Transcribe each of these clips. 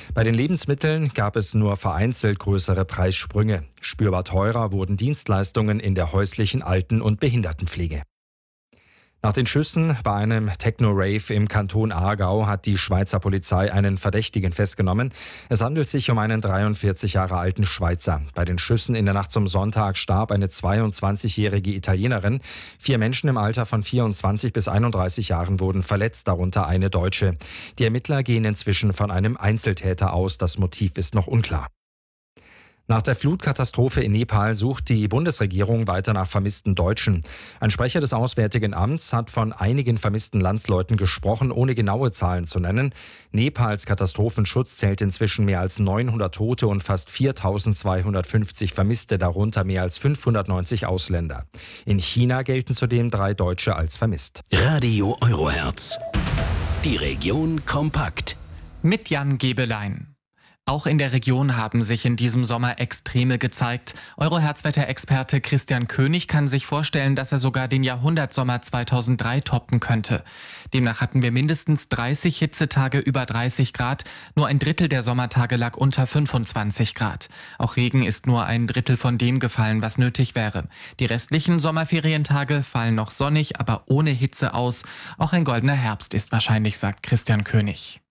Bei den Lebensmitteln gab es nur vereinzelt größere Preissprünge. Spürbar teurer wurden Dienstleistungen in der häuslichen Alten- und Behindertenpflege. Nach den Schüssen bei einem Techno-Rave im Kanton Aargau hat die Schweizer Polizei einen Verdächtigen festgenommen. Es handelt sich um einen 43 Jahre alten Schweizer. Bei den Schüssen in der Nacht zum Sonntag starb eine 22-jährige Italienerin. 4 Menschen im Alter von 24 bis 31 Jahren wurden verletzt, darunter eine Deutsche. Die Ermittler gehen inzwischen von einem Einzeltäter aus. Das Motiv ist noch unklar. Nach der Flutkatastrophe in Nepal sucht die Bundesregierung weiter nach vermissten Deutschen. Ein Sprecher des Auswärtigen Amts hat von einigen vermissten Landsleuten gesprochen, ohne genaue Zahlen zu nennen. Nepals Katastrophenschutz zählt inzwischen mehr als 900 Tote und fast 4.250 Vermisste, darunter mehr als 590 Ausländer. In China gelten zudem 3 Deutsche als vermisst. Radio Eurohertz. Die Region kompakt. Mit Jan Gebelein. Auch in der Region haben sich in diesem Sommer Extreme gezeigt. Eurohertz-Wetterexperte Christian König kann sich vorstellen, dass er sogar den Jahrhundertsommer 2003 toppen könnte. Demnach hatten wir mindestens 30 Hitzetage über 30 Grad. Nur ein Drittel der Sommertage lag unter 25 Grad. Auch Regen ist nur ein Drittel von dem gefallen, was nötig wäre. Die restlichen Sommerferientage fallen noch sonnig, aber ohne Hitze aus. Auch ein goldener Herbst ist wahrscheinlich, sagt Christian König.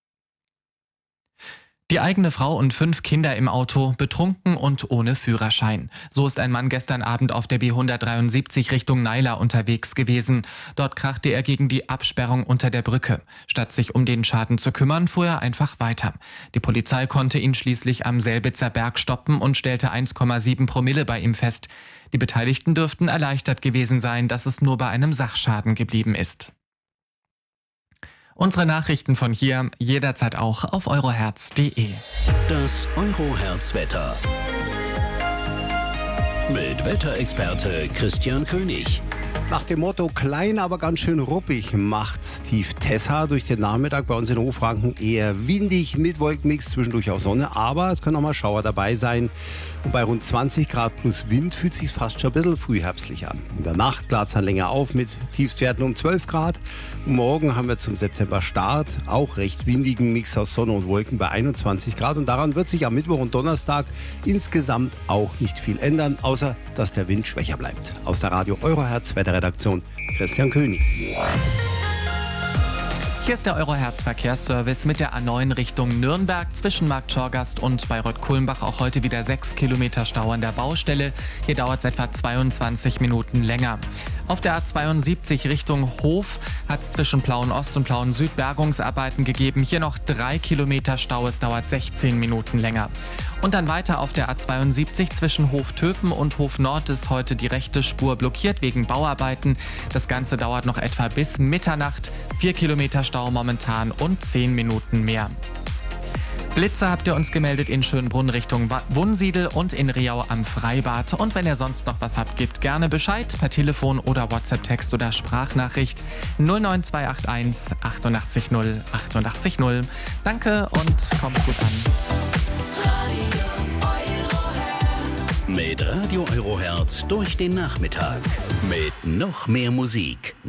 Die eigene Frau und 5 Kinder im Auto, betrunken und ohne Führerschein. So ist ein Mann gestern Abend auf der B173 Richtung Naila unterwegs gewesen. Dort krachte er gegen die Absperrung unter der Brücke. Statt sich um den Schaden zu kümmern, fuhr er einfach weiter. Die Polizei konnte ihn schließlich am Selbitzer Berg stoppen und stellte 1,7 Promille bei ihm fest. Die Beteiligten dürften erleichtert gewesen sein, dass es nur bei einem Sachschaden geblieben ist. Unsere Nachrichten von hier jederzeit auch auf eurohertz.de. Das Eurohertz-Wetter. Mit Wetterexperte Christian König. Nach dem Motto klein, aber ganz schön ruppig macht tief Tessa durch den Nachmittag bei uns in Hochfranken eher windig mit Wolkenmix, zwischendurch auch Sonne, aber es können auch mal Schauer dabei sein. Und bei rund 20 Grad plus Wind fühlt es sich fast schon ein bisschen frühherbstlich an. In der Nacht klart es dann länger auf mit Tiefstwerten um 12 Grad. Morgen haben wir zum September-Start auch recht windigen Mix aus Sonne und Wolken bei 21 Grad. Und daran wird sich am Mittwoch und Donnerstag insgesamt auch nicht viel ändern, außer dass der Wind schwächer bleibt. Aus der Radio Eurohertz Wetterredaktion Christian König. Hier ist der Eurohertz-Verkehrsservice mit der A9 Richtung Nürnberg zwischen Markt Schorgast und Bayreuth-Kulmbach. Auch heute wieder 6 Kilometer Stau an der Baustelle. Hier dauert es etwa 22 Minuten länger. Auf der A72 Richtung Hof hat es zwischen Plauen-Ost und Plauen-Süd Bergungsarbeiten gegeben. Hier noch 3 Kilometer Stau. Es dauert 16 Minuten länger. Und dann weiter auf der A72 zwischen Hof-Töpen und Hof-Nord ist heute die rechte Spur blockiert wegen Bauarbeiten. Das Ganze dauert noch etwa bis Mitternacht. 4 Kilometer Stau momentan und 10 Minuten mehr. Blitze habt ihr uns gemeldet in Schönbrunn Richtung Wunsiedel und in Riau am Freibad. Und wenn ihr sonst noch was habt, gebt gerne Bescheid per Telefon oder WhatsApp-Text oder Sprachnachricht 09281 88 0 88 0. Danke und kommt gut an. Mit Radio Eurohertz durch den Nachmittag. Mit noch mehr Musik.